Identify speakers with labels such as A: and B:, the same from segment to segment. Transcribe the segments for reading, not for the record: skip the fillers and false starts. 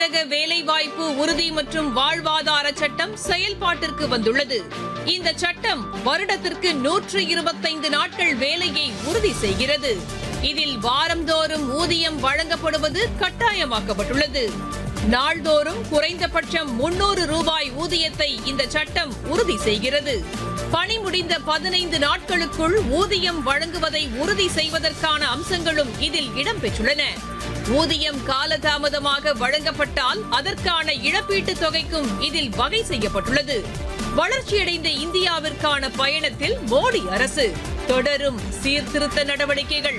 A: வேலைவாய்ப்பு உறுதி மற்றும் வாழ்வாதார சட்டம் செயல்பாட்டிற்கு வந்துள்ளது. இந்த சட்டம் வருடத்திற்கு 125 நாட்கள் வேலையை உறுதி செய்கிறது. இதில் வாரந்தோறும் ஊதியம் வழங்கப்படுவது கட்டாயமாக்கப்பட்டுள்ளது. நாள்தோறும் குறைந்தபட்சம் 300 ரூபாய் ஊதியத்தை இந்த சட்டம் உறுதி செய்கிறது. பணி முடிந்த 15 நாட்களுக்குள் ஊதியம் வழங்குவதை உறுதி செய்வதற்கான அம்சங்களும் இதில் இடம்பெற்றுள்ளன. ஊதியம் காலதாமதமாக வழங்கப்பட்டால் அதற்கான இழப்பீட்டுத் தொகைக்கும் இதில் வகை செய்யப்பட்டுள்ளது. வளர்ச்சியடைந்த இந்தியாவிற்கான பயணத்தில் மோடி அரசு தொடரும் சீர்திருத்த நடவடிக்கைகள்.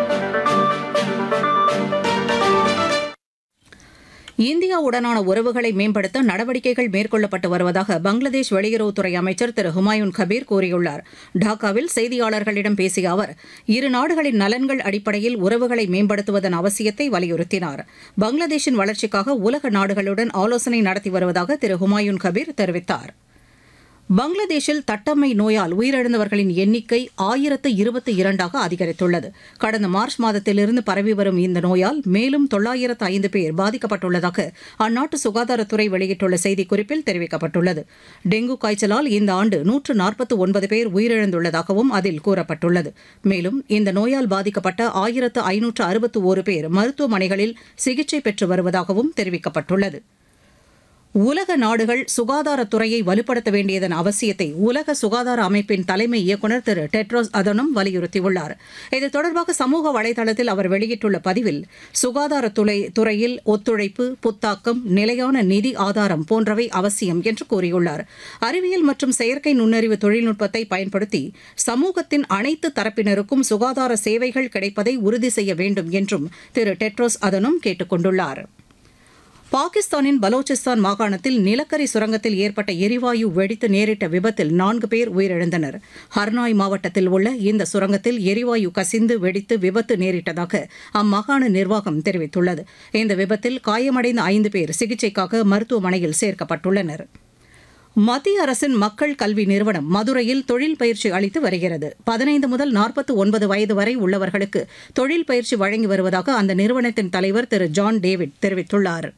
B: இந்தியாவுடனான உறவுகளை மேம்படுத்த நடவடிக்கைகள் மேற்கொள்ளப்பட்டு வருவதாக பங்களாதேஷ் வெளியுறவுத்துறை அமைச்சர் திரு ஹுமாயூன் கபீர் கூறியுள்ளார். டாக்காவில் செய்தியாளர்களிடம் பேசிய அவர், இரு நாடுகளின் நலன்கள் அடிப்படையில் உறவுகளை மேம்படுத்துவதன் அவசியத்தை வலியுறுத்தினார். பங்களாதேஷின் வளர்ச்சிக்காக உலக நாடுகளுடன் ஆலோசனை நடத்தி வருவதாக திரு ஹுமாயூன் கபீர் தெரிவித்தார். பங்களாதேஷில் தட்டம்மை நோயால் உயிரிழந்தவர்களின் எண்ணிக்கை 1022ஆக அதிகரித்துள்ளது. கடந்த மார்ச் மாதத்திலிருந்து பரவி வரும் இந்த நோயால் மேலும் 905 பேர் பாதிக்கப்பட்டுள்ளதாக அந்நாட்டு சுகாதாரத்துறை வெளியிட்டுள்ள செய்திக்குறிப்பில் தெரிவிக்கப்பட்டுள்ளது. டெங்கு காய்ச்சலால் இந்த ஆண்டு 149 பேர் உயிரிழந்துள்ளதாகவும் அதில் கூறப்பட்டுள்ளது. மேலும் இந்த நோயால் பாதிக்கப்பட்ட 1561 பேர் மருத்துவமனைகளில் சிகிச்சை பெற்று வருவதாகவும் தெரிவிக்கப்பட்டுள்ளது. உலக நாடுகள் சுகாதாரத்துறையை வலுப்படுத்த வேண்டியதன் அவசியத்தை உலக சுகாதார அமைப்பின் தலைமை இயக்குநர் திரு டெட்ரோஸ் அதனோம் வலியுறுத்தியுள்ளார். இது தொடர்பாக சமூக வலைதளத்தில் அவர் வெளியிட்டுள்ள பதிவில், சுகாதாரத்துறையில் ஒத்துழைப்பு, புத்தாக்கம், நிலையான நிதி ஆதாரம் போன்றவை அவசியம் என்று கூறியுள்ளார். அறிவியல் மற்றும் செயற்கை நுண்ணறிவு தொழில்நுட்பத்தை பயன்படுத்தி சமூகத்தின் அனைத்து தரப்பினருக்கும் சுகாதார சேவைகள் கிடைப்பதை உறுதி செய்ய வேண்டும் என்றும் திரு டெட்ரோஸ் அதனோம் கேட்டுக் கொண்டுள்ளார். பாகிஸ்தானின் பலோச்சிஸ்தான் மாகாணத்தில் நிலக்கரி சுரங்கத்தில் ஏற்பட்ட எரிவாயு வெடித்து நேரிட்ட விபத்தில் 4 பேர் உயிரிழந்தனர். ஹர்னாய் மாவட்டத்தில் உள்ள இந்த சுரங்கத்தில் எரிவாயு கசிந்து வெடித்து விபத்து நேரிட்டதாக அம்மாகாண நிர்வாகம் தெரிவித்துள்ளது. இந்த விபத்தில் காயமடைந்த 5 பேர் சிகிச்சைக்காக மருத்துவமனையில் சேர்க்கப்பட்டுள்ளனர். மத்திய அரசின் மக்கள் கல்வி நிறுவனம் மதுரையில் தொழில் பயிற்சி அளித்து வருகிறது. 15 முதல் 49 வயது வரை உள்ளவர்களுக்கு தொழில் பயிற்சி வழங்கி வருவதாக அந்த நிறுவனத்தின் தலைவர் திரு ஜான் டேவிட் தெரிவித்துள்ளார்.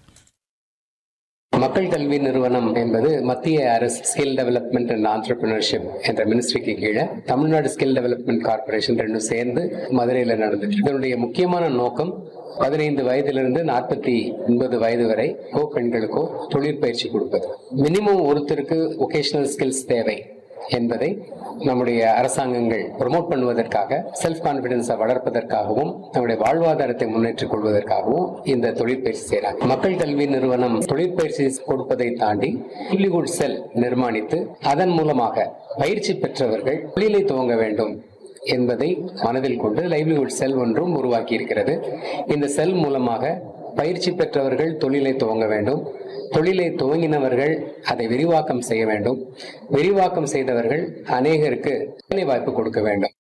C: மக்கள் கல்வி நிறுவனம் என்பது மத்திய அரசு ஸ்கில் டெவலப்மெண்ட் அண்ட் ஆண்டர்பிரினர்ஷிப் என்ற மினிஸ்ட்ரிக்கு கீழே தமிழ்நாடு ஸ்கில் டெவலப்மெண்ட் கார்பரேஷன் ரெண்டும் சேர்ந்து மதுரையில் நடந்துட்டு. இதனுடைய முக்கியமான நோக்கம் 15 வயதிலிருந்து 49 வயது வரை பெண்களுக்கோ தொழிற்பயிற்சி கொடுப்பது. மினிமம் ஒருத்தருக்கு வொகேஷனல் ஸ்கில்ஸ் தேவை என்பதை நம்முடைய அரசாங்கங்கள் ப்ரமோட் பண்ணுவதற்காக, செல்ஃப் கான்பிடன்ஸை வளர்ப்பதற்காகவும், நம்முடைய வாழ்வாதாரத்தை முன்னேற்றிக் கொள்வதற்காகவும் இந்த தொழிற்பயிற்சி செய்யறாங்க. மக்கள் கல்வி நிறுவனம் தொழிற்பயிற்சி கொடுப்பதை தாண்டி லைவ்லிஹுட் செல் நிர்மாணித்து அதன் மூலமாக பயிற்சி பெற்றவர்கள் தொழிலை துவங்க வேண்டும் என்பதை மனதில் கொண்டு லைவ்லிஹுட் செல் ஒன்றும் உருவாக்கி இருக்கிறது. இந்த செல் மூலமாக பயிற்சி பெற்றவர்கள் தொழிலை துவங்க வேண்டும், தொழிலை துவங்கினவர்கள் அதை விரிவாக்கம் செய்ய வேண்டும், விரிவாக்கம் செய்தவர்கள் அநேகருக்கு வேலை வாய்ப்பு கொடுக்க வேண்டும்.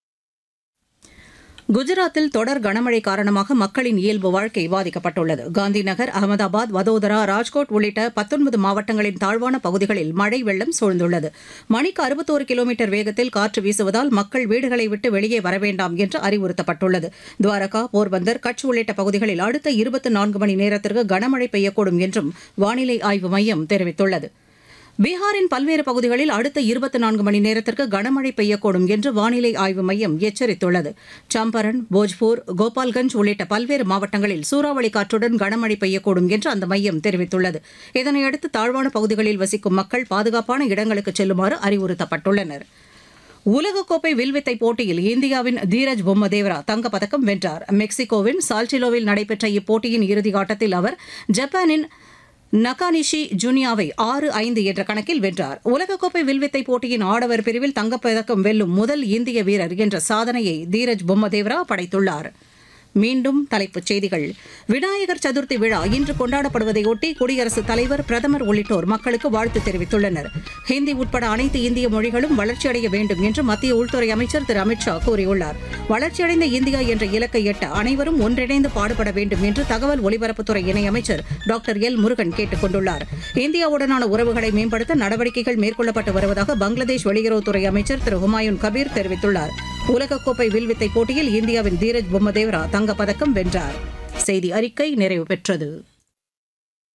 B: குஜராத்தில் தொடர் கனமழை காரணமாக மக்களின் இயல்பு வாழ்க்கை பாதிக்கப்பட்டுள்ளது. காந்திநகர், அகமதாபாத், வதோதரா, ராஜ்கோட் உள்ளிட்ட 19 மாவட்டங்களின் தாழ்வான பகுதிகளில் மழை வெள்ளம் சூழ்ந்துள்ளது. மணிக்கு 61 கிலோமீட்டர் வேகத்தில் காற்று வீசுவதால் மக்கள் வீடுகளை விட்டு வெளியே வர வேண்டாம் என்று அறிவுறுத்தப்பட்டுள்ளது. துவாரகா, போர்பந்தர், கட்ச் உள்ளிட்ட பகுதிகளில் அடுத்த 24 மணி நேரத்திற்கு கனமழை பெய்யக்கூடும் என்றும் வானிலை ஆய்வு மையம் தெரிவித்துள்ளது. பீகாரின் பல்வேறு பகுதிகளில் அடுத்த 24 மணி நேரத்திற்கு கனமழை பெய்யக்கூடும் என்று வானிலை ஆய்வு மையம் எச்சரித்துள்ளது. சம்பரன், போஜ்பூர், கோபால்கஞ்ச் உள்ளிட்ட பல்வேறு மாவட்டங்களில் சூறாவளி காற்றுடன் கனமழை பெய்யக்கூடும் என்று அந்த மையம் தெரிவித்துள்ளது. இதனையடுத்து தாழ்வான பகுதிகளில் வசிக்கும் மக்கள் பாதுகாப்பான இடங்களுக்கு செல்லுமாறு அறிவுறுத்தப்பட்டுள்ளனர். உலகக்கோப்பை வில்வித்தை போட்டியில் இந்தியாவின் தீரஜ் பொம்மதேவரா தங்கப்பதக்கம் வென்றார். மெக்சிகோவின் சால்டிலோவில் நடைபெற்ற இப்போட்டியின் இறுதி ஆட்டத்தில் அவர் ஜப்பானின் நகானிஷி ஜூனியாவை 6-5 என்ற கணக்கில் வென்றார். உலகக்கோப்பை வில்வித்தை போட்டியின் ஆடவர் பிரிவில் தங்கப்பதக்கம் வெல்லும் முதல் இந்திய வீரர் என்ற சாதனையை தீரஜ் பொம்மதேவரா படைத்துள்ளார். மீண்டும் தலைப்புச் செய்திகள். விநாயகர் சதுர்த்தி விழா இன்று கொண்டாடப்படுவதையொட்டி குடியரசுத் தலைவர், பிரதமர் உள்ளிட்டோர் மக்களுக்கு வாழ்த்து தெரிவித்துள்ளனர். ஹிந்தி உட்பட அனைத்து இந்திய மொழிகளும் வளர்ச்சியடைய வேண்டும் என்று மத்திய உள்துறை அமைச்சர் திரு அமித் ஷா கூறியுள்ளார். வளர்ச்சியடைந்த இந்தியா என்ற இலக்கை எட்ட அனைவரும் ஒன்றிணைந்து பாடுபட வேண்டும் என்று தகவல் ஒலிபரப்புத்துறை இணையமைச்சர் டாக்டர் எல் முருகன் கேட்டுக் கொண்டுள்ளார். இந்தியாவுடனான உறவுகளை மேம்படுத்த நடவடிக்கைகள் மேற்கொள்ளப்பட்டு வருவதாக பங்களாதேஷ் வெளியுறவுத்துறை அமைச்சர் திரு ஹுமாயூன் கபீர் தெரிவித்துள்ளார். உலகக்கோப்பை வில்வித்தை போட்டியில் இந்தியாவின் தீரஜ் பொம்மதேவரா தங்கப்பதக்கம் வென்றார். செய்தி அறிக்கை நிறைவு பெற்றது.